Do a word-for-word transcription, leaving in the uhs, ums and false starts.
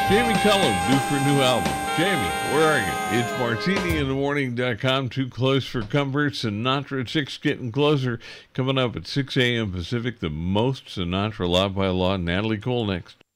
Jamie Cullum, due for a new album. Jamie, where are you? It's martini in the morning dot com. Too close for comfort. Sinatra at six, getting closer. Coming up at six a.m. Pacific, the most Sinatra Law by Law. Natalie Cole next.